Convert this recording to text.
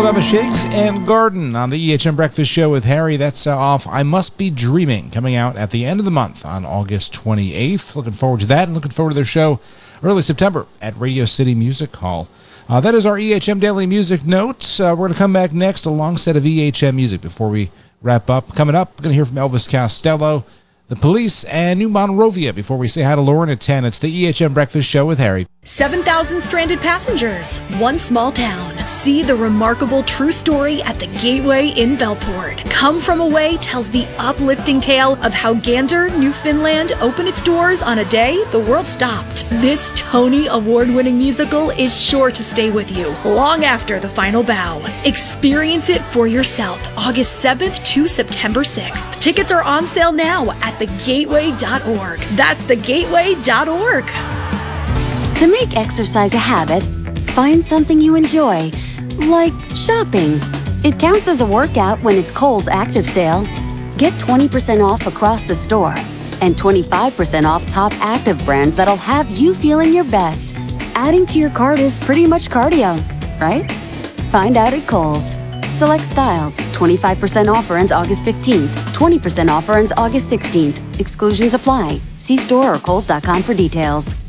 Alabama Shakes and Garden on the EHM Breakfast Show with Harry. That's off I Must Be Dreaming, coming out at the end of the month on August 28th. Looking forward to that, and looking forward to their show early September at Radio City Music Hall. That is our EHM Daily Music Notes. We're going to come back next, a long set of EHM music before we wrap up. Coming up, we're going to hear from Elvis Costello, The Police, and New Monrovia before we say hi to Lauren at 10. It's the EHM Breakfast Show with Harry. 7,000 stranded passengers, one small town. See the remarkable true story at the Gateway in Bellport. Come From Away tells the uplifting tale of how Gander, Newfoundland opened its doors on a day the world stopped. This Tony Award-winning musical is sure to stay with you long after the final bow. Experience it for yourself August 7th to September 6th. Tickets are on sale now at thegateway.org. That's thegateway.org. To make exercise a habit, find something you enjoy, like shopping. It counts as a workout when it's Kohl's Active Sale. Get 20% off across the store and 25% off top active brands that'll have you feeling your best. Adding to your cart is pretty much cardio, right? Find out at Kohl's. Select styles. 25% offer ends August 15th. 20% offer ends August 16th. Exclusions apply. See store or kohls.com for details.